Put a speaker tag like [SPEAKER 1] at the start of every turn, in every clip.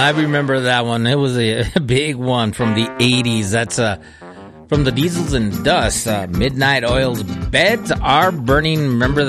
[SPEAKER 1] I remember that one. It was a big one from the 80s. That's from the Diesels and Dust. Midnight Oil's Beds Are Burning. Remember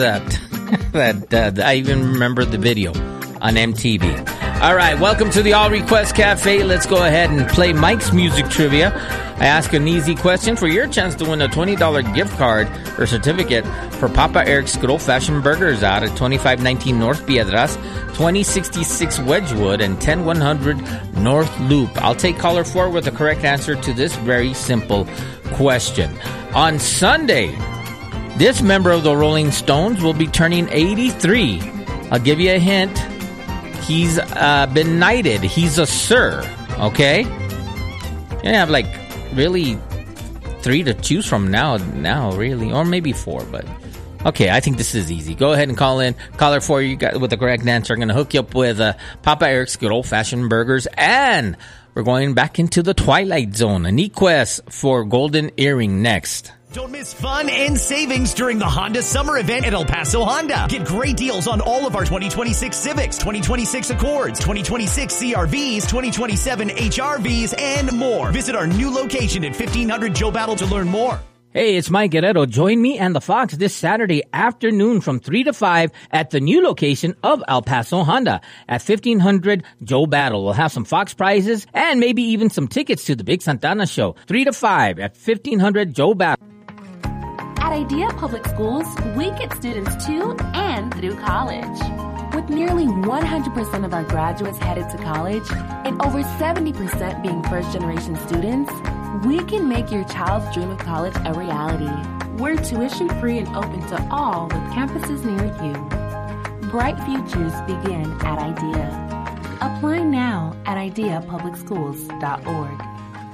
[SPEAKER 1] that? I even remember the video on MTV. All right, welcome to the All Request Cafe. Let's go ahead and play Mike's Music Trivia. I ask an easy question for your chance to win a $20 gift card or certificate for Papa Eric's Good Old Fashioned Burgers out at 2519 North Piedras, 2066 Wedgwood, and 10100 North Loop. I'll take caller 4 with the correct answer to this very simple question. On Sunday, this member of the Rolling Stones will be turning 83. I'll give you a hint. He's been knighted. He's a sir, okay? You have like really 3 to choose from now really, or maybe 4, but okay, I think this is easy. Go ahead and call in. Caller 4, you got with the correct answer. I'm going to hook you up with Papa Eric's Good Old Fashioned Burgers, and we're going back into the Twilight Zone. A Quest for Golden Earring next.
[SPEAKER 2] Don't miss fun and savings during the Honda Summer Event at El Paso Honda. Get great deals on all of our 2026 Civics, 2026 Accords, 2026 CRVs, 2027 HRVs, and more. Visit our new location at 1500 Joe Battle to learn more.
[SPEAKER 1] Hey, it's Mike Guerrero. Join me and the Fox this Saturday afternoon from 3 to 5 at the new location of El Paso Honda at 1500 Joe Battle. We'll have some Fox prizes and maybe even some tickets to the Big Santana Show. 3 to 5 at 1500 Joe Battle.
[SPEAKER 3] At Idea Public Schools, we get students to and through college. With nearly 100% of our graduates headed to college and over 70% being first-generation students, we can make your child's dream of college a reality. We're tuition-free and open to all with campuses near you. Bright futures begin at Idea. Apply now at ideapublicschools.org.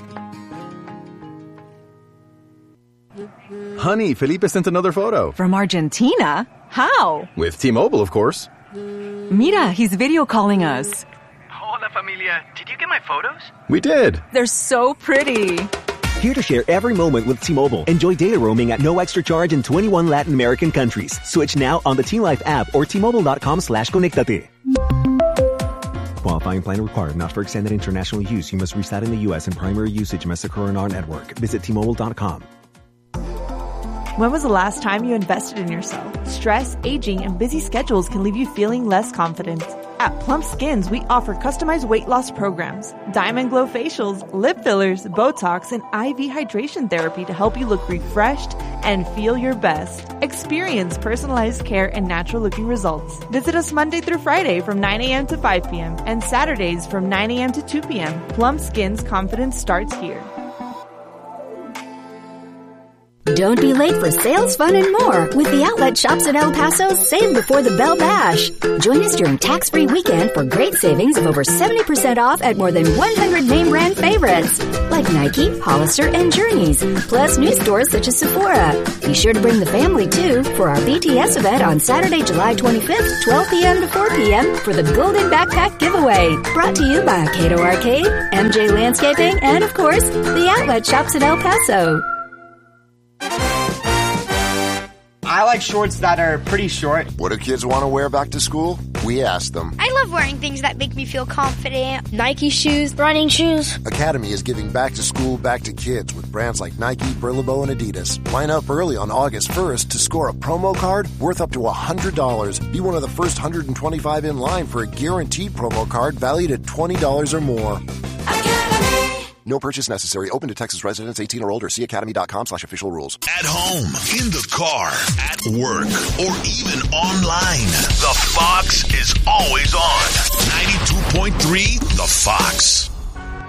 [SPEAKER 4] Honey, Felipe sent another photo.
[SPEAKER 5] From Argentina? How?
[SPEAKER 4] With T-Mobile, of course.
[SPEAKER 5] Mira, he's video calling us.
[SPEAKER 6] Hola, familia. Did you get my photos?
[SPEAKER 4] We did.
[SPEAKER 5] They're so pretty.
[SPEAKER 7] Here to share every moment with T-Mobile. Enjoy data roaming at no extra charge in 21 Latin American countries. Switch now on the T-Life app or T-Mobile.com/conectate. Qualifying plan required. Not for extended international use. You must reside in the U.S. and primary usage must occur in our network. Visit T-Mobile.com.
[SPEAKER 8] When was the last time you invested in yourself? Stress, aging, and busy schedules can leave you feeling less confident. At Plump Skins, we offer customized weight loss programs, Diamond Glow facials, lip fillers, Botox, and IV hydration therapy to help you look refreshed and feel your best. Experience personalized care and natural-looking results. Visit us Monday through Friday from 9 a.m. to 5 p.m. and Saturdays from 9 a.m. to 2 p.m. Plump Skins, confidence starts here.
[SPEAKER 9] Don't be late for sales, fun, and more with the outlet shops at El Paso's Save Before the Bell Bash. Join us during tax-free weekend for great savings of over 70% off at more than 100 name brand favorites like Nike, Hollister, and Journeys, plus new stores such as Sephora. Be sure to bring the family too for our BTS event on Saturday, July 25th, 12 p.m. to 4 p.m. for the Golden Backpack Giveaway. Brought to you by Cato Arcade, MJ Landscaping, and of course, the outlet shops at El Paso.
[SPEAKER 10] I like shorts that are pretty short.
[SPEAKER 11] What do kids want to wear back to school? We asked them.
[SPEAKER 12] I love wearing things that make me feel confident. Nike shoes, running shoes.
[SPEAKER 11] Academy is giving back to school back to kids with brands like Nike, Burlebo, and Adidas. Line up early on August 1st to score a promo card worth up to $100. Be one of the first 125 in line for a guaranteed promo card valued at $20 or more. No purchase necessary. Open to Texas residents 18 or older. See academy.com/official rules.
[SPEAKER 13] At home, in the car, at work, or even online. The Fox is always on. 92.3 The Fox.